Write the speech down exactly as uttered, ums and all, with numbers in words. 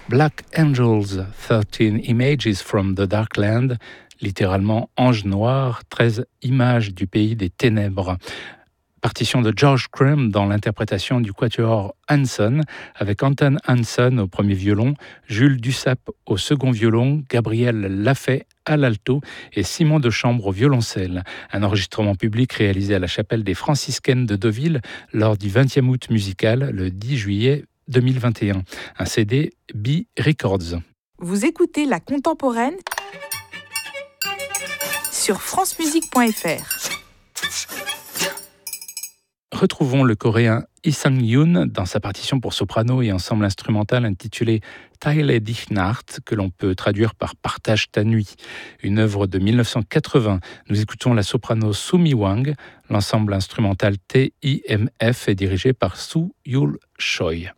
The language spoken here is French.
Black Angels, thirteen Images from the Dark Land, littéralement Anges noirs, treize images du pays des ténèbres. Partition de George Crumb dans l'interprétation du quatuor Hanson, avec Anton Hanson au premier violon, Jules Dussap au second violon, Gabriel Lafay à l'alto et Simon de Chambre au violoncelle. Un enregistrement public réalisé à la chapelle des Franciscaines de Deauville lors du vingtième août musical, le dix juillet deux mille vingt et un. Un C D B Records. Vous écoutez La Contemporaine sur francemusique point f r. Retrouvons le coréen Lee Sang-yoon dans sa partition pour soprano et ensemble instrumental intitulée Teile dich Nacht, que l'on peut traduire par Partage ta nuit, une œuvre de mille neuf cent quatre-vingts. Nous écoutons la soprano Soo-mi Hwang. L'ensemble instrumental T I M F est dirigé par Soo Yul Choi.